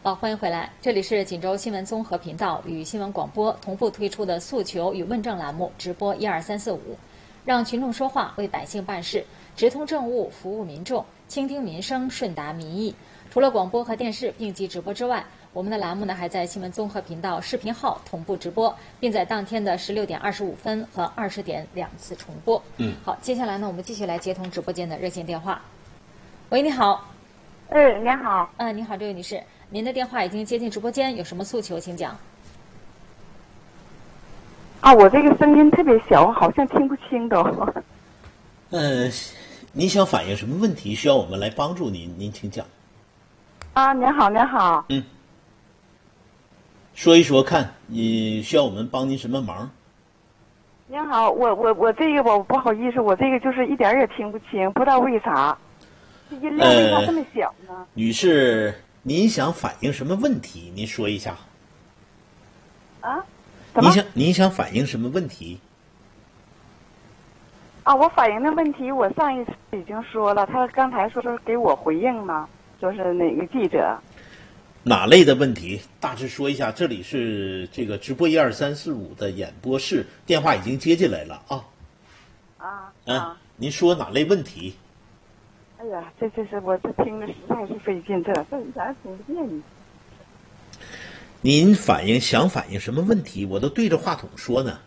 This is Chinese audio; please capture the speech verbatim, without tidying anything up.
好，欢迎回来，这里是锦州新闻综合频道与新闻广播同步推出的诉求与问政栏目直播一二三四五，让群众说话，为百姓办事，直通政务，服务民众，倾听民生，顺达民意。除了广播和电视并机直播之外，我们的栏目呢还在新闻综合频道视频号同步直播，并在当天的十六点二十五分和二十点两次重播。 嗯， 好，接下来呢，我们继续来接通直播间的热线电话。喂，你好。 哎，您好。 嗯、呃，你好，这位女士，您的电话已经接进直播间，有什么诉求请讲。 啊，我这个声音特别小，好像听不清都。 呃，您想反映什么问题？需要我们来帮助您？您请讲。 啊，您好，您好。 嗯。说一说看，你需要我们帮您什么忙？ 您好，我我我这个我不好意思，我这个就是一点也听不清，不知道为啥，音量为啥这么小呢？ 呃、女士，您想反映什么问题？您说一下。 啊？ 您想您想反映什么问题？ 啊，我反映的问题，我上一次已经说了，他刚才说是给我回应嘛，就是哪个记者。 哪类的问题？大致说一下。这里是这个直播一二三四五的演播室，电话已经接进来了啊。 啊啊！您说哪类问题？ 哎呀，这这是我这听着实在是费劲，这这咱听不见你。 您反映想反映什么问题？我都对着话筒说呢。